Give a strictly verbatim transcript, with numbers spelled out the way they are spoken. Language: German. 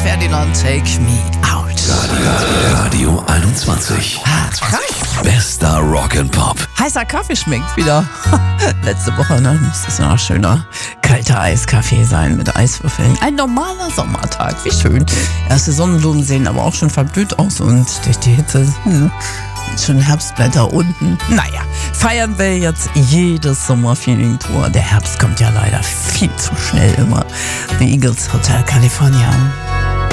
Ferdinand, Take Me Out. Radio, Radio einundzwanzig. Ah, krass. Bester Rock and Pop. Heißer Kaffee schmeckt wieder. Letzte Woche, ne? Muss das noch schöner kalter Eiskaffee sein mit Eiswürfeln. Ein normaler Sommertag, wie schön. Erste Sonnenblumen sehen aber auch schon verblüht aus und durch die Hitze hm, schon Herbstblätter unten. Naja, feiern wir jetzt jedes Sommerfeeling-Tour. Der Herbst kommt ja leider viel zu schnell immer. The Eagles, Hotel California.